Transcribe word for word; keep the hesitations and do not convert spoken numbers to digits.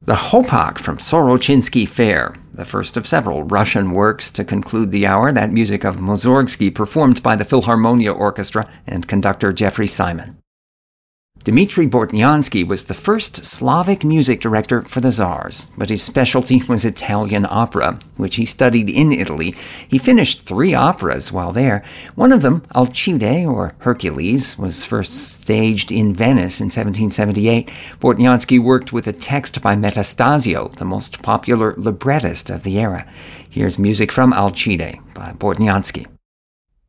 The Hopak from Sorochinsky Fair, the first of several Russian works to conclude the hour, that music of Mussorgsky performed by the Philharmonia Orchestra and conductor Jeffrey Simon. Dmitri Bortniansky was the first Slavic music director for the Tsars, but his specialty was Italian opera, which he studied in Italy. He finished three operas while there. One of them, Alcide, or Hercules, was first staged in Venice in seventeen seventy-eight. Bortniansky worked with a text by Metastasio, the most popular librettist of the era. Here's music from Alcide by Bortniansky.